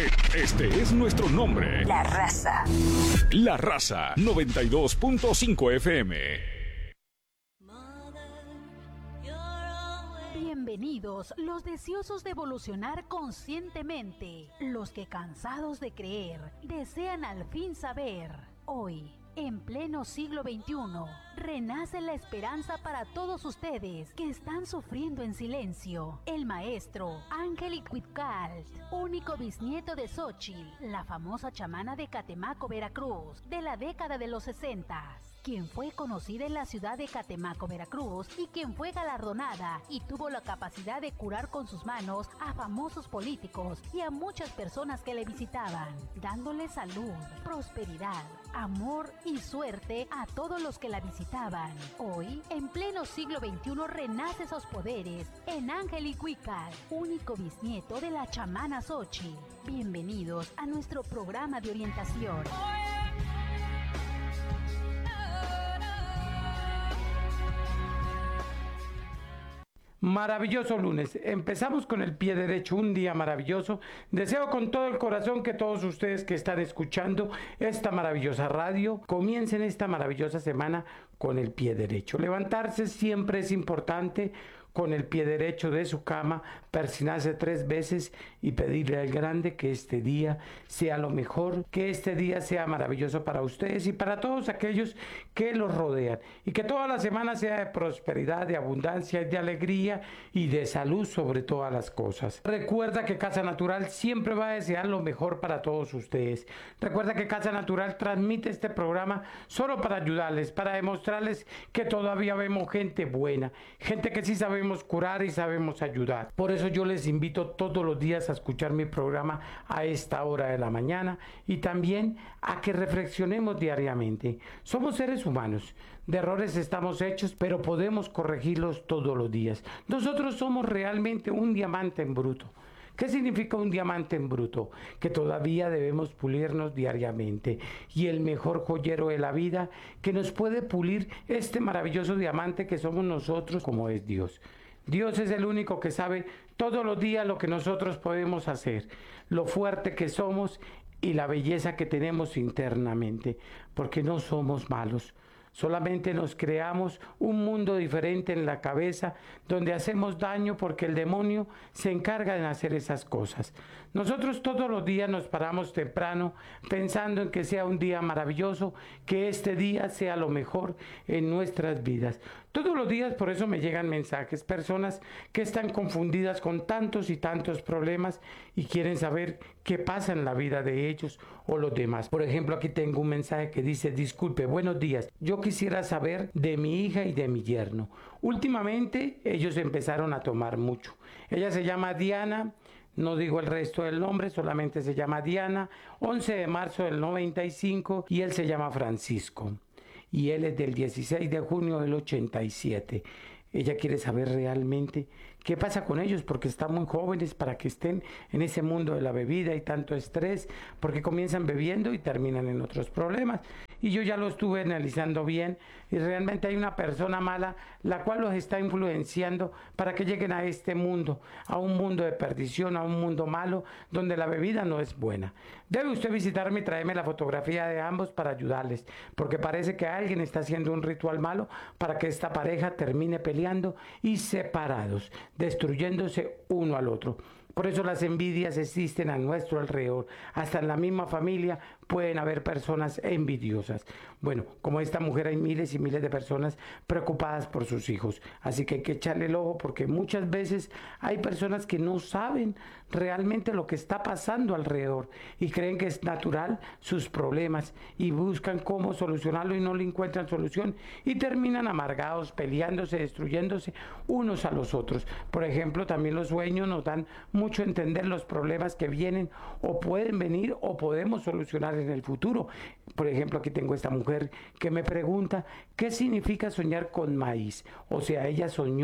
Este es nuestro nombre. La Raza. La Raza 92.5 FM. Bienvenidos los deseosos de evolucionar conscientemente, los que cansados de creer, desean al fin saber. Hoy, en pleno siglo XXI, renace la esperanza para todos ustedes que están sufriendo en silencio. El maestro Ángel Huitcalt, único bisnieto de Xóchitl, la famosa chamana de Catemaco, Veracruz, de la década de los 60, quien fue conocida en la ciudad de Catemaco, Veracruz, y quien fue galardonada y tuvo la capacidad de curar con sus manos a famosos políticos y a muchas personas que le visitaban, dándole salud, prosperidad, amor y suerte a todos los que la visitaban. Hoy, en pleno siglo XXI, renace esos poderes en Ángel Huitcalt, único bisnieto de la chamana Xóchitl. Bienvenidos a nuestro programa de orientación. Maravilloso lunes, empezamos con el pie derecho, un día maravilloso. Deseo con todo el corazón que todos ustedes que están escuchando esta maravillosa radio comiencen esta maravillosa semana con el pie derecho. Levantarse siempre es importante con el pie derecho de su cama, persinarse 3 veces y pedirle al grande que este día sea lo mejor, que este día sea maravilloso para ustedes y para todos aquellos que los rodean, y que toda la semana sea de prosperidad, de abundancia, de alegría y de salud sobre todas las cosas. Recuerda que Casa Natural siempre va a desear lo mejor para todos ustedes. Recuerda que Casa Natural transmite este programa solo para ayudarles, para demostrarles que todavía vemos gente buena, gente que sí sabe curar y sabemos ayudar. Por eso yo les invito todos los días a escuchar mi programa a esta hora de la mañana y también a que reflexionemos diariamente. Somos seres humanos, de errores estamos hechos, pero podemos corregirlos todos los días. Nosotros somos realmente un diamante en bruto. ¿Qué significa un diamante en bruto? Que todavía debemos pulirnos diariamente. Y el mejor joyero de la vida que nos puede pulir este maravilloso diamante que somos nosotros, como es Dios. Dios es el único que sabe todos los días lo que nosotros podemos hacer, lo fuerte que somos y la belleza que tenemos internamente, porque no somos malos. Solamente nos creamos un mundo diferente en la cabeza donde hacemos daño porque el demonio se encarga de hacer esas cosas. Nosotros todos los días nos paramos temprano pensando en que sea un día maravilloso, que este día sea lo mejor en nuestras vidas. Todos los días por eso me llegan mensajes, personas que están confundidas con tantos y tantos problemas y quieren saber qué pasa en la vida de ellos o los demás. Por ejemplo, aquí tengo un mensaje que dice: disculpe, buenos días, yo quisiera saber de mi hija y de mi yerno. Últimamente ellos empezaron a tomar mucho. Ella se llama Diana, no digo el resto del nombre, solamente se llama Diana, 11 de marzo del 95, y él se llama Francisco. Y él es del 16 de junio del 87. Ella quiere saber realmente qué pasa con ellos, porque están muy jóvenes para que estén en ese mundo de la bebida y tanto estrés, porque comienzan bebiendo y terminan en otros problemas. Y yo ya lo estuve analizando bien y realmente hay una persona mala la cual los está influenciando para que lleguen a este mundo, a un mundo de perdición, a un mundo malo donde la bebida no es buena. Debe usted visitarme y traerme la fotografía de ambos para ayudarles, porque parece que alguien está haciendo un ritual malo para que esta pareja termine peleando y separados, destruyéndose uno al otro. Por eso las envidias existen a nuestro alrededor. Hasta en la misma familia pueden haber personas envidiosas. Bueno, como esta mujer hay miles y miles de personas preocupadas por sus hijos. Así que hay que echarle el ojo porque muchas veces hay personas que no saben realmente lo que está pasando alrededor y creen que es natural sus problemas y buscan cómo solucionarlo y no le encuentran solución y terminan amargados, peleándose, destruyéndose unos a los otros. Por ejemplo, también los sueños nos dan mucho a entender los problemas que vienen o pueden venir o podemos solucionar en el futuro. Por ejemplo, aquí tengo esta mujer que me pregunta qué significa soñar con maíz. O sea, ella soñó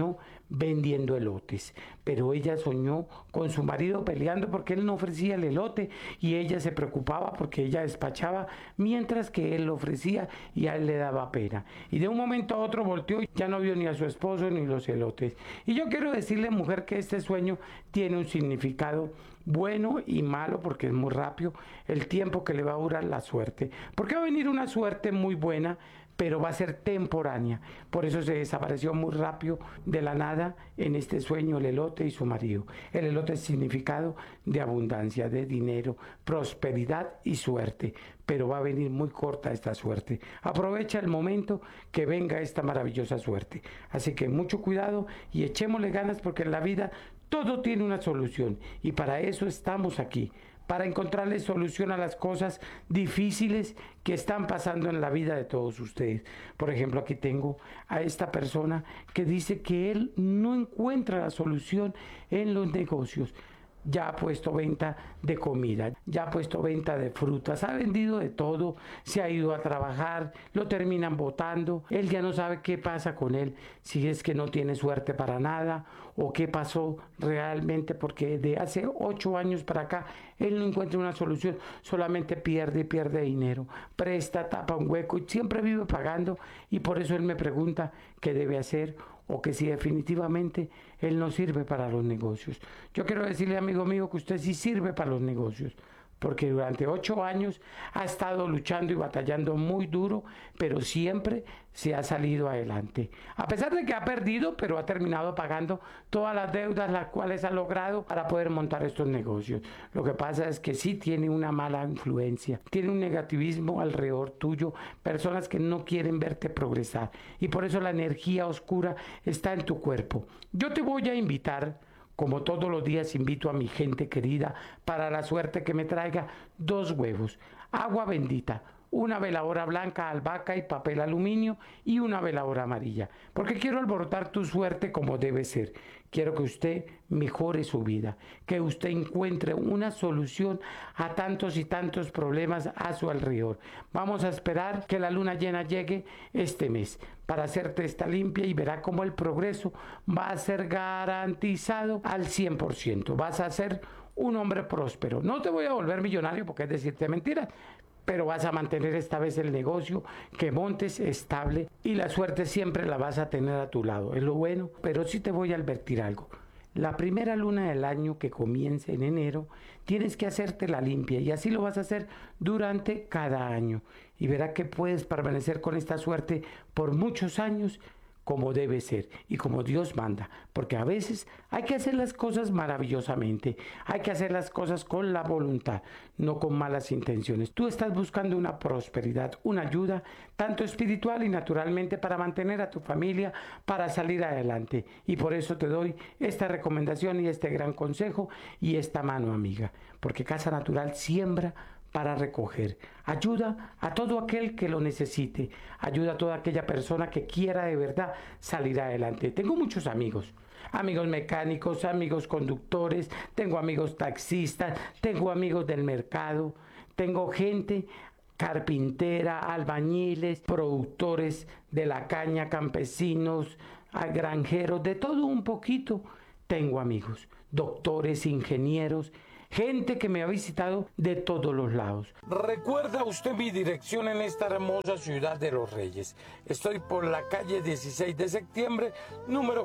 vendiendo elotes. Pero ella soñó con su marido peleando porque él no ofrecía el elote y ella se preocupaba porque ella despachaba mientras que él lo ofrecía y a él le daba pena. Y de un momento a otro volteó y ya no vio ni a su esposo ni los elotes. Y yo quiero decirle, mujer, que este sueño tiene un significado bueno y malo porque es muy rápido el tiempo que le va a durar la suerte. Porque va a venir una suerte muy buena, pero va a ser temporánea. Por eso se desapareció muy rápido de la nada en este sueño el elote y su marido. El elote es significado de abundancia, de dinero, prosperidad y suerte. Pero va a venir muy corta esta suerte. Aprovecha el momento que venga esta maravillosa suerte. Así que mucho cuidado y echémosle ganas porque en la vida todo tiene una solución y para eso estamos aquí, para encontrarle solución a las cosas difíciles que están pasando en la vida de todos ustedes. Por ejemplo, aquí tengo a esta persona que dice que él no encuentra la solución en los negocios. Ya ha puesto venta de comida, ya ha puesto venta de frutas, ha vendido de todo, se ha ido a trabajar, lo terminan botando, él ya no sabe qué pasa con él, si es que no tiene suerte para nada o qué pasó realmente, porque de hace 8 años para acá él no encuentra una solución, solamente pierde y pierde dinero, presta, tapa un hueco y siempre vive pagando y por eso él me pregunta qué debe hacer o que si definitivamente él no sirve para los negocios. Yo quiero decirle, amigo mío, que usted sí sirve para los negocios, porque durante 8 años ha estado luchando y batallando muy duro, pero siempre se ha salido adelante. A pesar de que ha perdido, pero ha terminado pagando todas las deudas las cuales ha logrado para poder montar estos negocios. Lo que pasa es que sí tiene una mala influencia, tiene un negativismo alrededor tuyo, personas que no quieren verte progresar y por eso la energía oscura está en tu cuerpo. Yo te voy a invitar, como todos los días invito a mi gente querida para la suerte que me traiga 2 huevos, agua bendita, una veladora blanca, albahaca y papel aluminio y una veladora amarilla, porque quiero alborotar tu suerte como debe ser. Quiero que usted mejore su vida, que usted encuentre una solución a tantos y tantos problemas a su alrededor. Vamos a esperar que la luna llena llegue este mes para hacerte esta limpia y verá cómo el progreso va a ser garantizado al 100%. Vas a ser un hombre próspero. No te voy a volver millonario porque es decirte mentiras, pero vas a mantener esta vez el negocio que montes estable y la suerte siempre la vas a tener a tu lado. Es lo bueno, pero sí te voy a advertir algo. La primera luna del año que comience en enero, tienes que hacerte la limpia y así lo vas a hacer durante cada año. Y verás que puedes permanecer con esta suerte por muchos años como debe ser y como Dios manda, porque a veces hay que hacer las cosas maravillosamente, hay que hacer las cosas con la voluntad, no con malas intenciones. Tú estás buscando una prosperidad, una ayuda, tanto espiritual y naturalmente para mantener a tu familia, para salir adelante, y por eso te doy esta recomendación y este gran consejo y esta mano amiga, porque Casa Natural siembra para recoger. Ayuda a todo aquel que lo necesite. Ayuda a toda aquella persona que quiera de verdad salir adelante. Tengo muchos amigos. Amigos mecánicos, amigos conductores, tengo amigos taxistas, tengo amigos del mercado, tengo gente carpintera, albañiles, productores de la caña, campesinos, granjeros, de todo un poquito. Tengo amigos, doctores, ingenieros, gente que me ha visitado de todos los lados. ¿Recuerda usted mi dirección en esta hermosa ciudad de Los Reyes? Estoy por la calle 16 de septiembre, número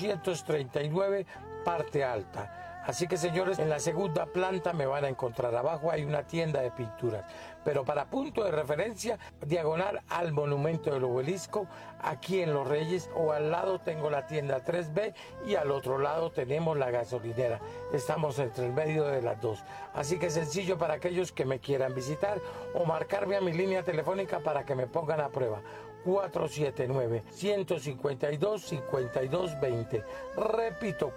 439, parte alta. Así que, señores, en la segunda planta me van a encontrar. Abajo hay una tienda de pinturas, pero para punto de referencia, diagonal al monumento del obelisco, aquí en Los Reyes, o al lado tengo la tienda 3B y al otro lado tenemos la gasolinera. Estamos entre el medio de las dos. Así que sencillo para aquellos que me quieran visitar o marcarme a mi línea telefónica para que me pongan a prueba. 479-152-5220. Repito,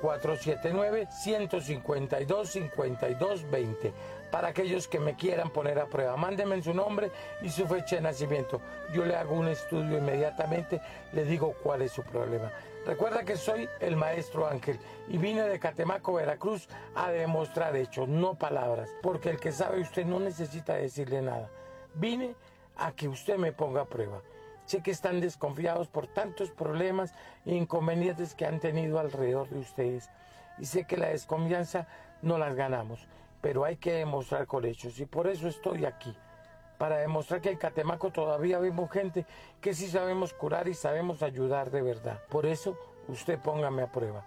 479-152-5220. Para aquellos que me quieran poner a prueba, mándenme su nombre y su fecha de nacimiento. Yo le hago un estudio inmediatamente, le digo cuál es su problema. Recuerda que soy el maestro Ángel y vine de Catemaco, Veracruz, a demostrar hechos, no palabras, porque el que sabe usted no necesita decirle nada. Vine a que usted me ponga a prueba. Sé que están desconfiados por tantos problemas e inconvenientes que han tenido alrededor de ustedes. Y sé que la desconfianza no las ganamos, pero hay que demostrar con hechos. Y por eso estoy aquí, para demostrar que en Catemaco todavía vemos gente que sí sabemos curar y sabemos ayudar de verdad. Por eso, usted póngame a prueba.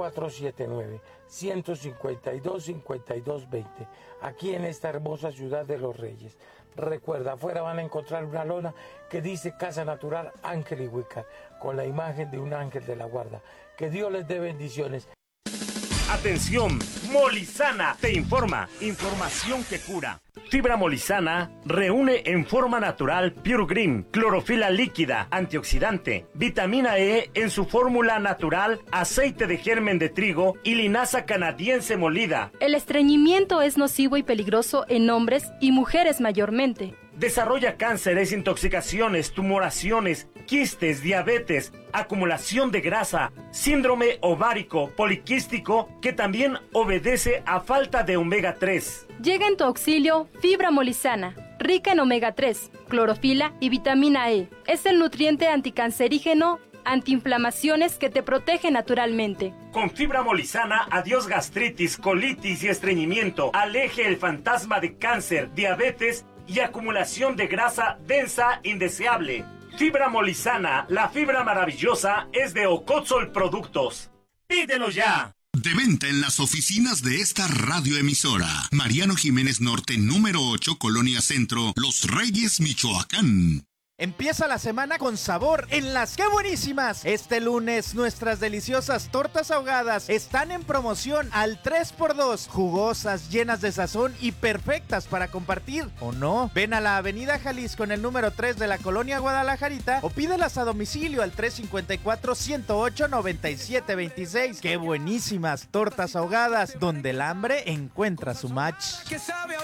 479-152-5220, aquí en esta hermosa ciudad de Los Reyes. Recuerda, afuera van a encontrar una lona que dice Casa Natural Ángel y Huícar, con la imagen de un ángel de la guarda. Que Dios les dé bendiciones. Atención, Molizana te informa. Información que cura. Fibra Molizana reúne en forma natural Pure Green, clorofila líquida, antioxidante, vitamina E en su fórmula natural, aceite de germen de trigo y linaza canadiense molida. El estreñimiento es nocivo y peligroso en hombres y mujeres mayormente. Desarrolla cánceres, intoxicaciones, tumoraciones, quistes, diabetes, acumulación de grasa, síndrome ovárico poliquístico que también obedece a falta de omega 3. Llega en tu auxilio Fibra Molizana, rica en omega 3, clorofila y vitamina E. Es el nutriente anticancerígeno, antiinflamaciones que te protege naturalmente. Con Fibra Molizana, adiós gastritis, colitis y estreñimiento. Aleje el fantasma de cáncer, diabetes y acumulación de grasa densa indeseable. Fibra Molizana, la fibra maravillosa, es de Ocotzol Productos. ¡Pídelo ya! De venta en las oficinas de esta radioemisora. Mariano Jiménez Norte, número 8, Colonia Centro, Los Reyes, Michoacán. Empieza la semana con sabor en las ¡Qué buenísimas! Este lunes nuestras deliciosas tortas ahogadas están en promoción al 3x2, jugosas, llenas de sazón y perfectas para compartir, ¿o no? Ven a la avenida Jalisco en el número 3 de la colonia Guadalajarita o pídelas a domicilio al 354-108-9726. ¡Qué buenísimas tortas ahogadas! Donde el hambre encuentra su match.